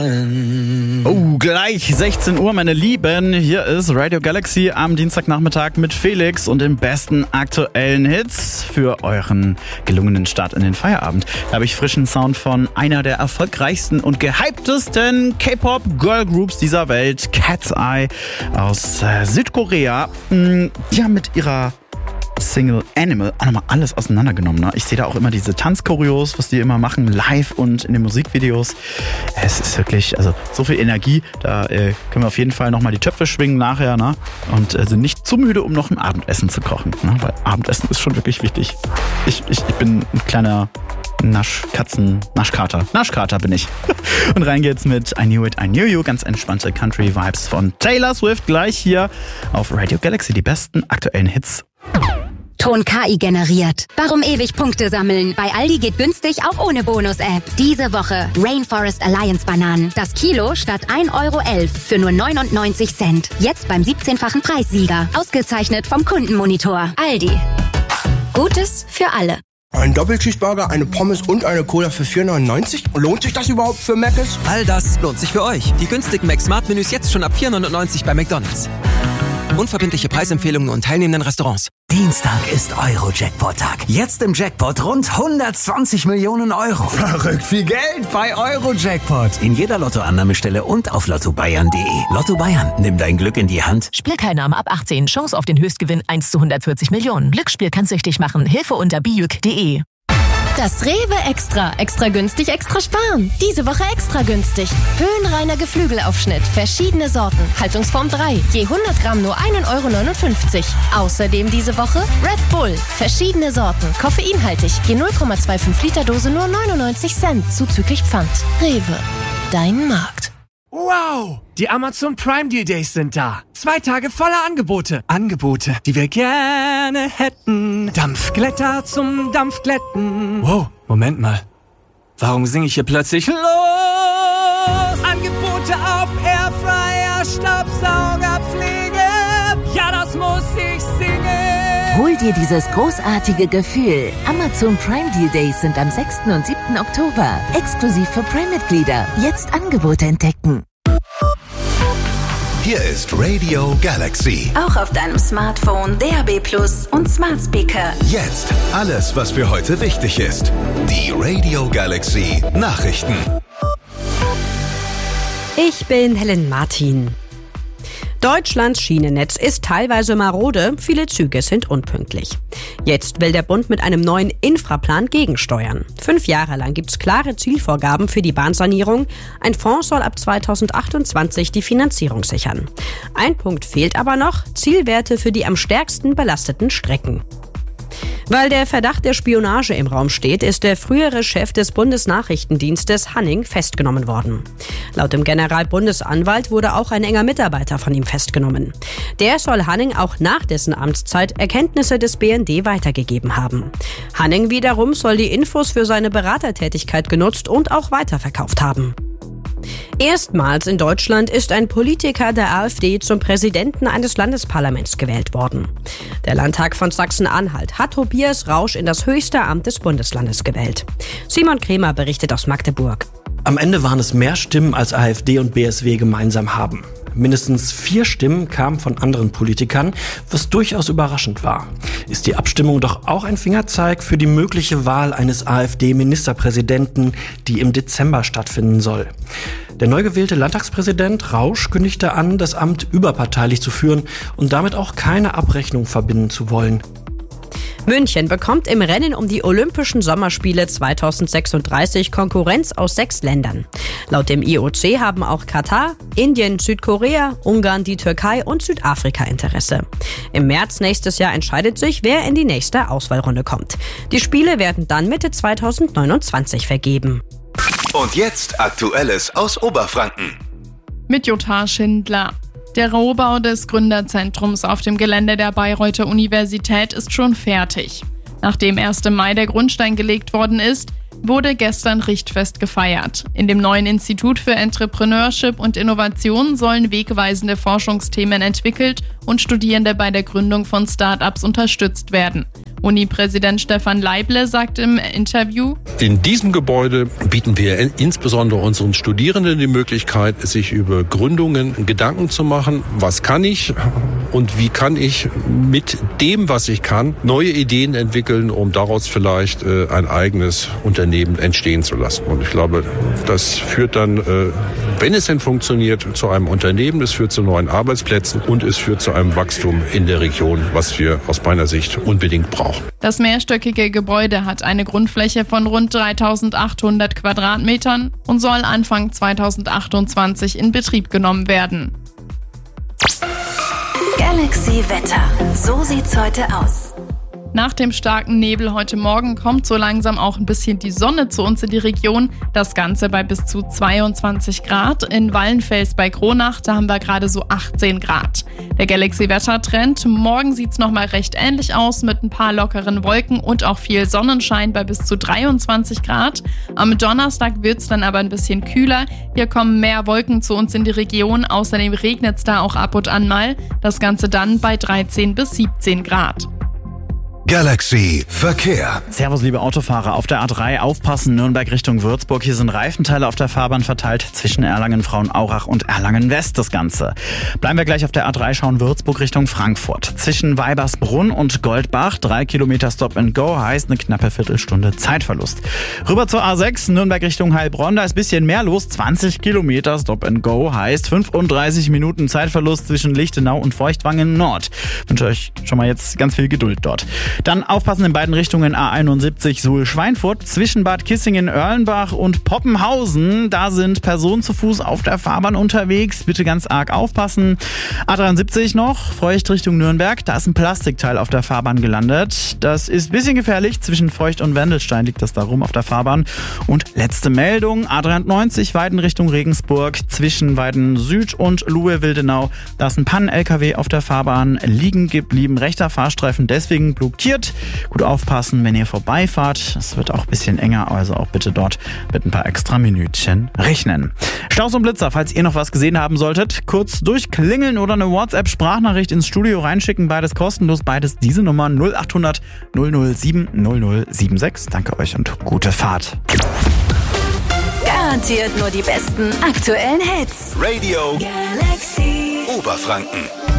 Oh, gleich 16 Uhr, meine Lieben. Hier ist Radio Galaxy am Dienstagnachmittag mit Felix und den besten aktuellen Hits für euren gelungenen Start in den Feierabend. Da habe ich frischen Sound von einer der erfolgreichsten und gehyptesten K-Pop-Girl-Groups dieser Welt, Cat's Eye aus Südkorea. Die haben mit ihrer Single Animal auch nochmal alles auseinandergenommen. Ne? Ich sehe da auch immer diese Tanzchoreos, was die immer machen, live und in den Musikvideos. Es ist wirklich, also so viel Energie, da können wir auf jeden Fall nochmal die Töpfe schwingen nachher, ne? Und sind nicht zu müde, um noch ein Abendessen zu kochen, ne? Weil Abendessen ist schon wirklich wichtig. Ich bin ein kleiner Naschkater bin ich. Und rein geht's mit I Knew It, I Knew You, ganz entspannte Country-Vibes von Taylor Swift, gleich hier auf Radio Galaxy, die besten aktuellen Hits. Ton KI generiert. Warum ewig Punkte sammeln? Bei Aldi geht günstig auch ohne Bonus-App. Diese Woche Rainforest Alliance Bananen. Das Kilo statt 1,11 € für nur 99 Cent. Jetzt beim 17-fachen Preissieger. Ausgezeichnet vom Kundenmonitor. Aldi. Gutes für alle. Ein Doppelcheeseburger, eine Pommes und eine Cola für 4,99 €? Lohnt sich das überhaupt für Mc's? All das lohnt sich für euch. Die günstigen Mac-Smart-Menüs jetzt schon ab 4,99 € bei McDonald's. Unverbindliche Preisempfehlungen und teilnehmenden Restaurants. Dienstag ist Euro-Jackpot-Tag. Jetzt im Jackpot rund 120 Millionen €. Verrückt viel Geld bei Euro-Jackpot. In jeder Lottoannahmestelle und auf lottobayern.de. Lotto Bayern, nimm dein Glück in die Hand. Spielteilnahme ab 18. Chance auf den Höchstgewinn 1 zu 140 Millionen. Glücksspiel kann süchtig machen. Hilfe unter bijuk.de. Das Rewe Extra. Extra günstig, extra sparen. Diese Woche extra günstig. Höhenreiner Geflügelaufschnitt. Verschiedene Sorten. Haltungsform 3. Je 100 Gramm nur 1,59 €. Außerdem diese Woche Red Bull. Verschiedene Sorten. Koffeinhaltig. Je 0,25 Liter Dose nur 99 Cent. Zuzüglich Pfand. Rewe. Dein Markt. Wow! Die Amazon Prime Deal Days sind da. 2 Tage voller Angebote. Angebote, die wir gerne hätten. Dampfglätter zum Dampfglätten. Wow, Moment mal. Warum singe ich hier plötzlich los? Angebote auf Airfryer, Staubsaugerpflege. Ja, das muss ich singen. Hol dir dieses großartige Gefühl. Amazon Prime Deal Days sind am 6. und 7. Oktober. Exklusiv für Prime-Mitglieder. Jetzt Angebote entdecken. Hier ist Radio Galaxy. Auch auf deinem Smartphone, DAB+ und Smart Speaker. Jetzt alles, was für heute wichtig ist. Die Radio Galaxy Nachrichten. Ich bin Helen Martin. Deutschlands Schienennetz ist teilweise marode, viele Züge sind unpünktlich. Jetzt will der Bund mit einem neuen Infraplan gegensteuern. 5 Jahre lang gibt es klare Zielvorgaben für die Bahnsanierung. Ein Fonds soll ab 2028 die Finanzierung sichern. Ein Punkt fehlt aber noch: Zielwerte für die am stärksten belasteten Strecken. Weil der Verdacht der Spionage im Raum steht, ist der frühere Chef des Bundesnachrichtendienstes Hanning festgenommen worden. Laut dem Generalbundesanwalt wurde auch ein enger Mitarbeiter von ihm festgenommen. Der soll Hanning auch nach dessen Amtszeit Erkenntnisse des BND weitergegeben haben. Hanning wiederum soll die Infos für seine Beratertätigkeit genutzt und auch weiterverkauft haben. Erstmals in Deutschland ist ein Politiker der AfD zum Präsidenten eines Landesparlaments gewählt worden. Der Landtag von Sachsen-Anhalt hat Tobias Rausch in das höchste Amt des Bundeslandes gewählt. Simon Kremer berichtet aus Magdeburg. Am Ende waren es mehr Stimmen, als AfD und BSW gemeinsam haben. Mindestens 4 Stimmen kamen von anderen Politikern, was durchaus überraschend war. Ist die Abstimmung doch auch ein Fingerzeig für die mögliche Wahl eines AfD-Ministerpräsidenten, die im Dezember stattfinden soll. Der neu gewählte Landtagspräsident Rausch kündigte an, das Amt überparteilich zu führen und damit auch keine Abrechnung verbinden zu wollen. München bekommt im Rennen um die Olympischen Sommerspiele 2036 Konkurrenz aus 6 Ländern. Laut dem IOC haben auch Katar, Indien, Südkorea, Ungarn, die Türkei und Südafrika Interesse. Im März nächstes Jahr entscheidet sich, wer in die nächste Auswahlrunde kommt. Die Spiele werden dann Mitte 2029 vergeben. Und jetzt Aktuelles aus Oberfranken. Mit Jutta Schindler. Der Rohbau des Gründerzentrums auf dem Gelände der Bayreuther Universität ist schon fertig. Nachdem erst im Mai der Grundstein gelegt worden ist, wurde gestern Richtfest gefeiert. In dem neuen Institut für Entrepreneurship und Innovation sollen wegweisende Forschungsthemen entwickelt und Studierende bei der Gründung von Start-ups unterstützt werden. Uni-Präsident Stefan Leible sagt im Interview: In diesem Gebäude bieten wir insbesondere unseren Studierenden die Möglichkeit, sich über Gründungen Gedanken zu machen. Was kann ich und wie kann ich mit dem, was ich kann, neue Ideen entwickeln, um daraus vielleicht ein eigenes Unternehmen entstehen zu lassen. Und ich glaube, das führt dann, wenn es denn funktioniert, zu einem Unternehmen, es führt zu neuen Arbeitsplätzen und es führt zu einem Wachstum in der Region, was wir aus meiner Sicht unbedingt brauchen. Das mehrstöckige Gebäude hat eine Grundfläche von rund 3.800 Quadratmetern und soll Anfang 2028 in Betrieb genommen werden. Galaxy Wetter. So sieht's heute aus. Nach dem starken Nebel heute Morgen kommt so langsam auch ein bisschen die Sonne zu uns in die Region. Das Ganze bei bis zu 22 Grad. In Wallenfels bei Kronach, da haben wir gerade so 18 Grad. Der Galaxy-Wetter-Trend. Morgen sieht's nochmal recht ähnlich aus mit ein paar lockeren Wolken und auch viel Sonnenschein bei bis zu 23 Grad. Am Donnerstag wird's dann aber ein bisschen kühler. Hier kommen mehr Wolken zu uns in die Region. Außerdem regnet's da auch ab und an mal. Das Ganze dann bei 13 bis 17 Grad. Galaxy Verkehr. Servus, liebe Autofahrer. Auf der A3 aufpassen, Nürnberg Richtung Würzburg. Hier sind Reifenteile auf der Fahrbahn verteilt zwischen Erlangen-Frauenaurach und Erlangen-West das Ganze. Bleiben wir gleich auf der A3, schauen Würzburg Richtung Frankfurt. Zwischen Weibersbrunn und Goldbach 3 Kilometer Stop and Go, heißt eine knappe Viertelstunde Zeitverlust. Rüber zur A6, Nürnberg Richtung Heilbronn, da ist ein bisschen mehr los. 20 Kilometer Stop and Go, heißt 35 Minuten Zeitverlust zwischen Lichtenau und Feuchtwangen Nord. Ich wünsche euch schon mal jetzt ganz viel Geduld dort. Dann aufpassen in beiden Richtungen A71 Suhl-Schweinfurt zwischen Bad Kissingen-Erlenbach und Poppenhausen. Da sind Personen zu Fuß auf der Fahrbahn unterwegs. Bitte ganz arg aufpassen. A73 noch, Feucht Richtung Nürnberg. Da ist ein Plastikteil auf der Fahrbahn gelandet. Das ist ein bisschen gefährlich. Zwischen Feucht und Wendelstein liegt das da rum auf der Fahrbahn. Und letzte Meldung, A93 Weiden Richtung Regensburg zwischen Weiden Süd und Luhe-Wildenau. Da ist ein Pannen-LKW auf der Fahrbahn liegen geblieben. Rechter Fahrstreifen deswegen blockiert. Gut aufpassen, wenn ihr vorbeifahrt. Es wird auch ein bisschen enger, also auch bitte dort mit ein paar extra Minütchen rechnen. Staus und Blitzer, falls ihr noch was gesehen haben solltet, kurz durchklingeln oder eine WhatsApp-Sprachnachricht ins Studio reinschicken. Beides kostenlos, beides diese Nummer 0800 007 0076. Danke euch und gute Fahrt. Garantiert nur die besten aktuellen Hits. Radio Galaxy Oberfranken.